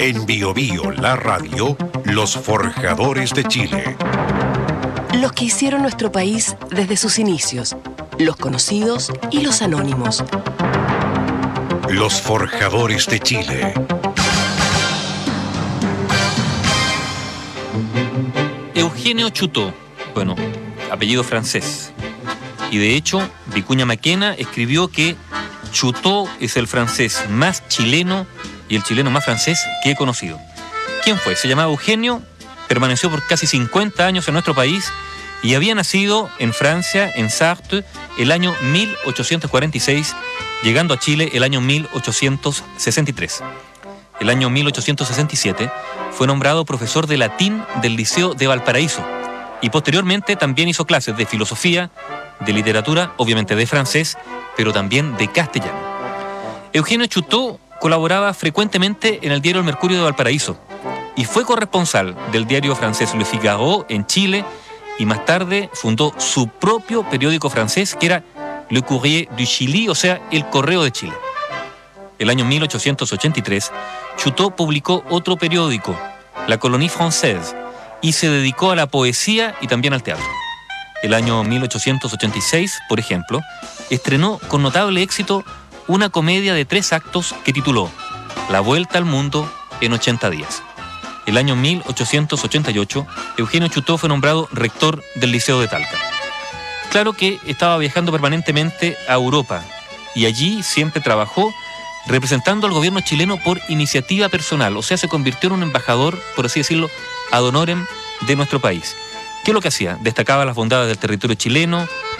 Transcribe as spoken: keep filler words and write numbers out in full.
En Bio Bio, la radio, los forjadores de Chile. Los que hicieron nuestro país desde sus inicios, los conocidos y los anónimos. Los forjadores de Chile. Eugenio Chutó, bueno, apellido francés. Y de hecho, Vicuña Maquena escribió que Chutó es el francés más chileno y el chileno más francés que he conocido. ¿Quién fue? Se llamaba Eugenio, permaneció por casi cincuenta años en nuestro país y había nacido en Francia, en Sarthe, el año mil ochocientos cuarenta y seis, llegando a Chile el año mil ochocientos sesenta y tres. El año mil ochocientos sesenta y siete fue nombrado profesor de latín del Liceo de Valparaíso y posteriormente también hizo clases de filosofía, de literatura, obviamente de francés, pero también de castellano. Eugenio Chutó colaboraba frecuentemente en el diario El Mercurio de Valparaíso y fue corresponsal del diario francés Le Figaro en Chile y más tarde fundó su propio periódico francés que era Le Courrier du Chili, o sea, El Correo de Chile. El año mil ochocientos ochenta y tres, Chutó publicó otro periódico, La Colonie Française, y se dedicó a la poesía y también al teatro. El año mil ochocientos ochenta y seis, por ejemplo, estrenó con notable éxito una comedia de tres actos que tituló La Vuelta al Mundo en ochenta días. El año mil ochocientos ochenta y ocho, Eugenio Chutó fue nombrado rector del Liceo de Talca. Claro que estaba viajando permanentemente a Europa y allí siempre trabajó representando al gobierno chileno por iniciativa personal, o sea, se convirtió en un embajador, por así decirlo, ad honorem de nuestro país. ¿Qué es lo que hacía? Destacaba las bondades del territorio chileno,